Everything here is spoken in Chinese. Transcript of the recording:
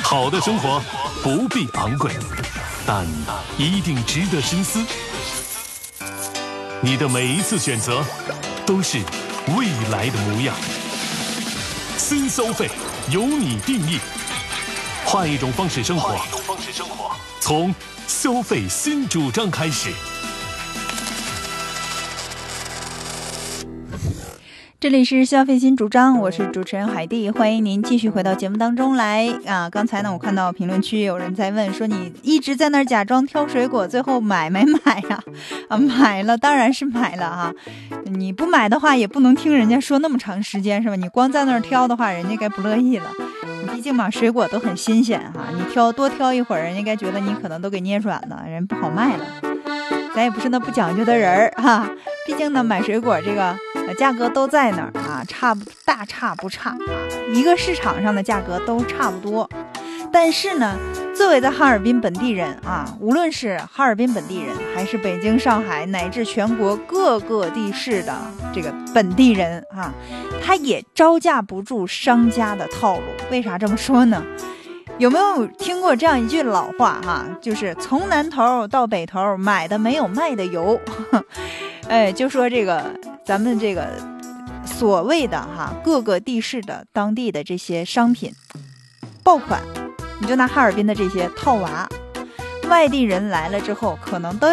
好的生活不必昂贵，但一定值得深思。你的每一次选择都是未来的模样。新消费由你定义，换一种方式生活，从消费新主张开始。 这里是消费新主张，我是主持人海蒂，欢迎您继续回到节目当中来啊！刚才呢，我看到评论区有人在问说，你一直在那儿假装挑水果，最后买没买呀？买了，当然是买了啊！你不买的话，也不能听人家说那么长时间是吧？你光在那儿挑的话，人家该不乐意了。你毕竟嘛，水果都很新鲜哈，你多挑一会儿，人家该觉得你可能都给捏软了，人不好卖了。咱也不是那不讲究的人哈，毕竟呢，买水果这个价格都在那儿啊，大差不差啊，一个市场上的价格都差不多。但是呢，作为在哈尔滨本地人啊，无论是哈尔滨本地人，还是北京、上海乃至全国各个地市的这个本地人啊，他也招架不住商家的套路。为啥这么说呢？有没有听过这样一句老话哈，就是从南头到北头，买的没有卖的有。就说这个咱们这个所谓的哈各个地市的当地的这些商品爆款，你就拿哈尔滨的这些套娃，外地人来了之后可能都